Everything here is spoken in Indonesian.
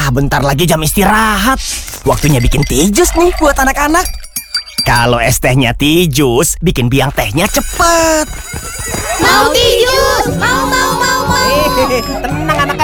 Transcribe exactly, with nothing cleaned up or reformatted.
Ah, bentar lagi jam istirahat. Waktunya bikin teh jus nih buat anak-anak. Kalau es tehnya teh jus, bikin biang tehnya cepet. Mau teh jus, mau mau mau mau. Hehehe, tenang